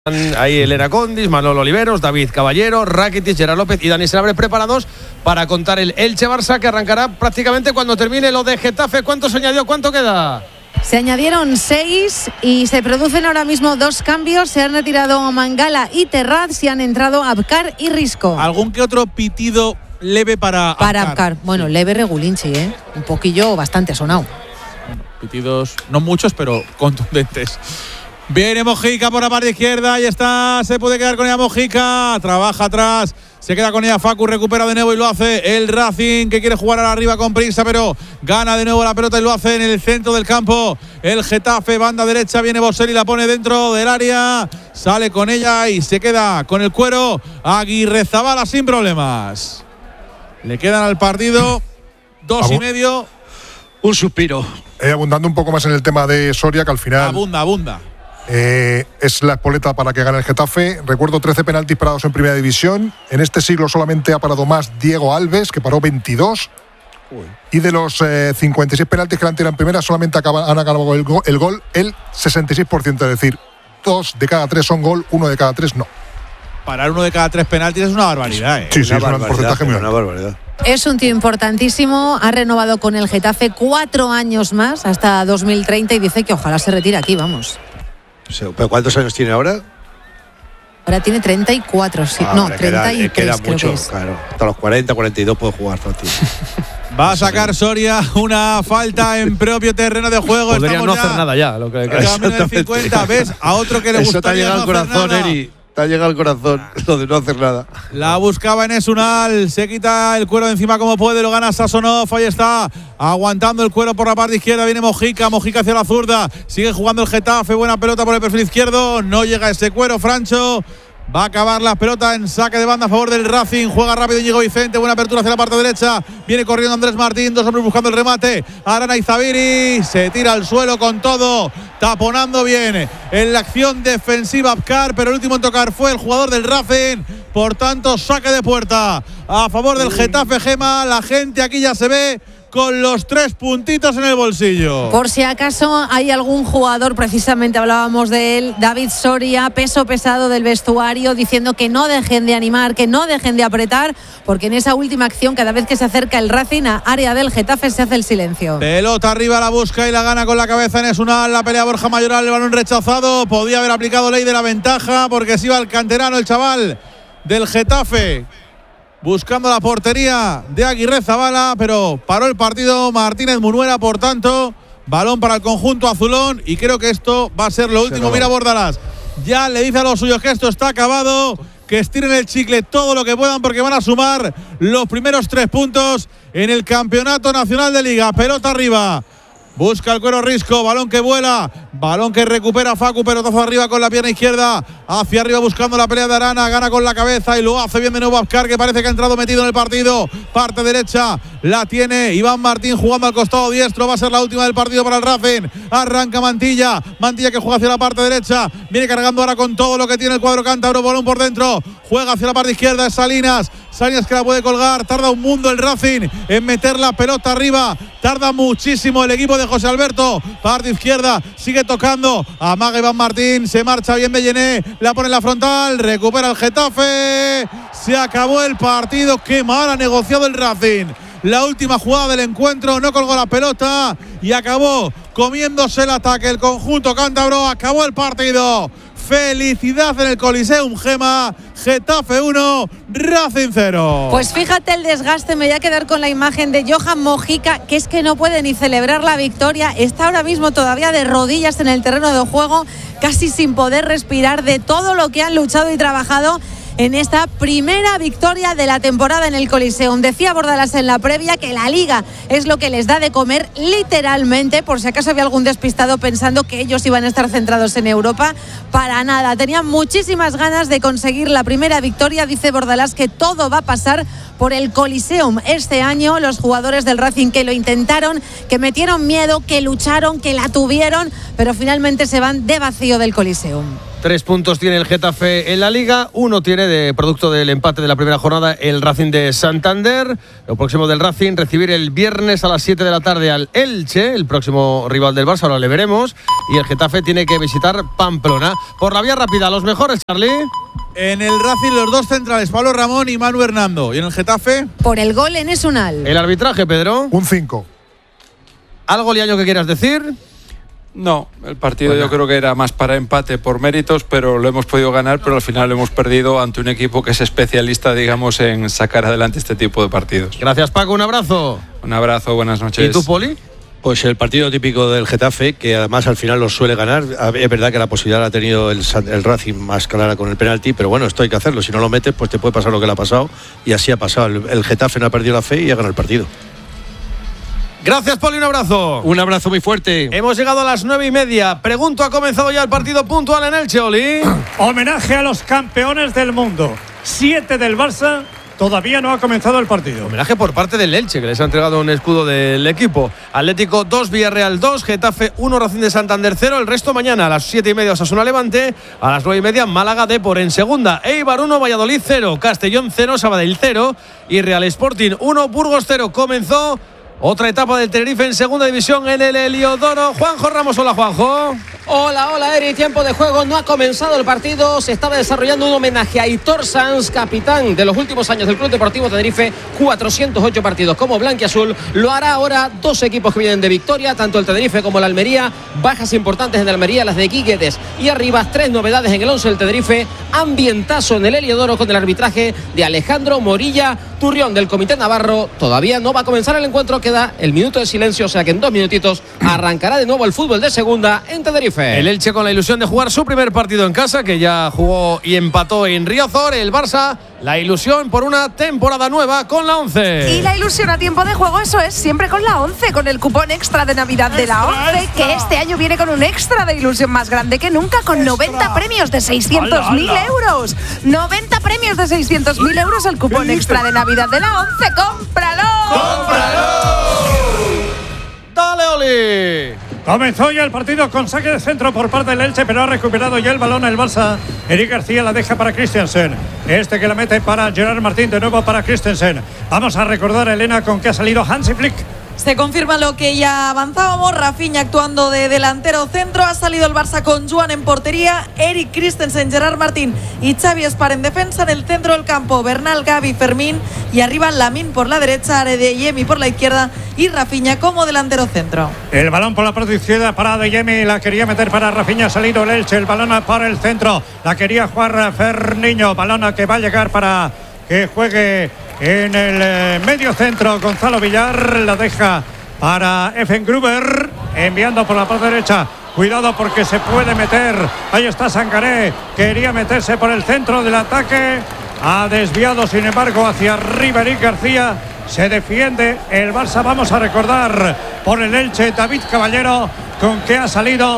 Ahí Elena Condis, Manolo Oliveros, David Caballero, Rakitic, Gerard López y Dani Senabre preparados para contar el Elche-Barça, que arrancará prácticamente cuando termine lo de Getafe. ¿Cuánto se añadió? ¿Cuánto queda? Se añadieron 6 y se producen ahora mismo 2 cambios. Se han retirado Mangala y Terraz y han entrado Abkar y Risco. ¿Algún que otro pitido leve para Abkar? Bueno, leve regulinchi, un poquillo bastante sonado. Pitidos, no muchos, pero contundentes. Viene Mojica por la parte izquierda, ahí está, se puede quedar con ella Mojica, trabaja atrás, se queda con ella Facu, recupera de nuevo y lo hace el Racing, que quiere jugar ahora arriba con prisa, pero gana de nuevo la pelota y lo hace en el centro del campo. El Getafe, banda derecha, viene Boselli, la pone dentro del área, sale con ella y se queda con el cuero Aguirrezabala sin problemas. Le quedan al partido 2,5. Un suspiro. Abundando un poco más en el tema de Soria, que al final Abunda. Es la espoleta para que gane el Getafe. Recuerdo 13 penaltis parados en Primera División. En este siglo solamente ha parado más Diego Alves, que paró 22. Y de los 56 penaltis que le han tirado en Primera, solamente han acabado el gol el 66%. Es decir, 2 de cada 3 son gol, 1 de cada 3 no. Parar 1 de cada 3 penaltis es una barbaridad. Sí, es un porcentaje muy alto. Es un tío importantísimo, ha renovado con el Getafe 4 años más, hasta 2030, y dice que ojalá se retire aquí, vamos. ¿Pero cuántos años tiene ahora? Ahora tiene 34, sí. No, 33 queda creo mucho, que es. claro. Hasta los 40, 42 puede jugar fácil. Va a sacar Soria una falta en propio terreno de juego. Podría no hacer nada ya. Lo que camino de 50, ¿ves? A otro que le gustaría. Eso te ha llegado al corazón, Eri. Te ha llegado al corazón lo de no hacer nada. La buscaba en Esunal, se quita el cuero de encima como puede, lo gana Sasonov, ahí está, aguantando el cuero por la parte izquierda, viene Mojica hacia la zurda, sigue jugando el Getafe, buena pelota por el perfil izquierdo, no llega ese cuero, Francho. Va a acabar la pelota en saque de banda a favor del Racing. Juega rápido Íñigo Vicente. Buena apertura hacia la parte derecha. Viene corriendo Andrés Martín. 2 hombres buscando el remate. Arana Izabiri. Se tira al suelo con todo. Taponando bien en la acción defensiva Abkar. Pero el último en tocar fue el jugador del Racing. Por tanto, saque de puerta a favor del Getafe, Gema. La gente aquí ya se ve con los 3 puntitos en el bolsillo. Por si acaso hay algún jugador, precisamente hablábamos de él, David Soria, peso pesado del vestuario, diciendo que no dejen de animar, que no dejen de apretar, porque en esa última acción, cada vez que se acerca el Racing a área del Getafe, se hace el silencio. Pelota arriba, la busca y la gana con la cabeza en Esunal. La pelea Borja Mayoral, el balón rechazado. Podía haber aplicado ley de la ventaja, porque se iba al canterano el chaval del Getafe, buscando la portería de Aguirrezabala, pero paró el partido Martínez Munuera. Por tanto, balón para el conjunto azulón y creo que esto va a ser lo último. Mira Bordalás, ya le dice a los suyos que esto está acabado, que estiren el chicle todo lo que puedan, porque van a sumar los primeros 3 puntos en el Campeonato Nacional de Liga. Pelota arriba, busca el cuero Risco, balón que vuela, balón que recupera Facu, pelotazo arriba con la pierna izquierda, hacia arriba buscando la pelea de Arana, gana con la cabeza y lo hace bien de nuevo Abkar, que parece que ha entrado metido en el partido. Parte derecha la tiene Iván Martín jugando al costado diestro, va a ser la última del partido para el Racing. Arranca Mantilla que juega hacia la parte derecha, viene cargando ahora con todo lo que tiene el cuadro cántabro, balón por dentro, juega hacia la parte izquierda, es Salinas que la puede colgar, tarda un mundo el Racing en meter la pelota arriba, tarda muchísimo el equipo de José Alberto. Parte izquierda, sigue tocando, amaga Iván Martín, se marcha bien Bellené, la pone en la frontal, recupera el Getafe, se acabó el partido. Qué mal ha negociado el Racing. La última jugada del encuentro, no colgó la pelota y acabó comiéndose el ataque el conjunto cántabro. Acabó el partido. Felicidad en el Coliseum, Gema. Getafe 1, Racing 0. Pues fíjate el desgaste, me voy a quedar con la imagen de Johan Mojica, que es que no puede ni celebrar la victoria, está ahora mismo todavía de rodillas en el terreno de juego, casi sin poder respirar de todo lo que han luchado y trabajado en esta primera victoria de la temporada en el Coliseum. Decía Bordalás en la previa que la Liga es lo que les da de comer literalmente, por si acaso había algún despistado pensando que ellos iban a estar centrados en Europa. Para nada, tenían muchísimas ganas de conseguir la primera victoria. Dice Bordalás que todo va a pasar por el Coliseum este año. Los jugadores del Racing que lo intentaron, que metieron miedo, que lucharon, que la tuvieron, pero finalmente se van de vacío del Coliseum. 3 puntos tiene el Getafe en la Liga, 1 tiene de producto del empate de la primera jornada el Racing de Santander. Lo próximo del Racing, recibir el viernes a las 7 de la tarde al Elche, el próximo rival del Barça, ahora le veremos. Y el Getafe tiene que visitar Pamplona. Por la vía rápida, los mejores, Charlie. En el Racing los dos centrales, Pablo Ramón y Manu Hernando. ¿Y en el Getafe? Por el gol en Esunal. El arbitraje, Pedro. Un 5. ¿Algo, Liaño, que quieras decir? No, el partido yo creo que era más para empate por méritos, pero lo hemos podido ganar, pero al final lo hemos perdido ante un equipo que es especialista, digamos, en sacar adelante este tipo de partidos. Gracias, Paco, un abrazo. Un abrazo, buenas noches. ¿Y tú, Poli? Pues el partido típico del Getafe, que además al final los suele ganar. Es verdad que la posibilidad la ha tenido el Racing más clara con el penalti, pero bueno, esto hay que hacerlo. Si no lo metes, pues te puede pasar lo que le ha pasado, y así ha pasado. El Getafe no ha perdido la fe y ha ganado el partido. Gracias, Poli, un abrazo. Un abrazo muy fuerte. Hemos llegado a las 9:30. Pregunto, ¿ha comenzado ya el partido puntual en Elche, Oli? Homenaje a los campeones del mundo. 7 del Barça. Todavía no ha comenzado el partido. Homenaje por parte del Elche, que les ha entregado un escudo del equipo. Atlético 2, Villarreal 2, Getafe 1, Racing de Santander 0. El resto mañana a las 7:30 Osasuna Levante, a las 9:30 Málaga Depor en segunda. Eibar 1, Valladolid 0, Castellón 0, Sabadell 0 y Real Sporting 1, Burgos 0. Comenzó otra etapa del Tenerife en segunda división en el Heliodoro. Juanjo Ramos, hola, Juanjo. Hola, Eri. Tiempo de juego, no ha comenzado el partido. Se estaba desarrollando un homenaje a Aitor Sanz, capitán de los últimos años del Club Deportivo Tenerife. 408 partidos como blanquiazul. Lo hará ahora 2 equipos que vienen de victoria, tanto el Tenerife como el Almería. Bajas importantes en el Almería, las de Guiguedes. Y arriba 3 novedades en el 11 del Tenerife. Ambientazo en el Heliodoro con el arbitraje de Alejandro Morilla Turrión del Comité Navarro. Todavía no va a comenzar el encuentro, queda el minuto de silencio, o sea que en 2 minutitos arrancará de nuevo el fútbol de segunda en Tenerife. El Elche con la ilusión de jugar su primer partido en casa, que ya jugó y empató en Riazor. El Barça, la ilusión por una temporada nueva con la 11. Y la ilusión a tiempo de juego, eso es, siempre con la 11, con el cupón extra de Navidad de la 11, que este año viene con un extra de ilusión más grande que nunca, con 90 premios de 600.000 euros. 90 premios de 600.000 euros, el cupón extra de Navidad de la 11. ¡Cómpralo! ¡Cómpralo! ¡Dale, Oli! Comenzó ya el partido con saque de centro por parte del Elche, pero ha recuperado ya el balón el Barça. Eric García la deja para Christensen. Este que la mete para Gerard Martín, de nuevo para Christensen. Vamos a recordar, Elena, con qué ha salido Hansi Flick. Se confirma lo que ya avanzábamos. Rafinha actuando de delantero centro. Ha salido el Barça con Joan en portería, Eric Christensen, Gerard Martín y Xavi Espar en defensa. En el centro del campo, Bernal, Gavi, Fermín. Y arriba Lamine por la derecha, Adeyemi por la izquierda y Rafinha como delantero centro. El balón por la parte izquierda para Adeyemi. La quería meter para Rafinha. Ha salido el Elche. El balón para el centro. La quería jugar Ferniño. Balón que va a llegar para que juegue en el medio centro. Gonzalo Villar la deja para Effengruber, enviando por la parte derecha. Cuidado porque se puede meter. Ahí está Sangaré. Quería meterse por el centro del ataque. Ha desviado, sin embargo, hacia arriba Eric García. Se defiende el Barça. Vamos a recordar por el Elche, David Caballero, con que ha salido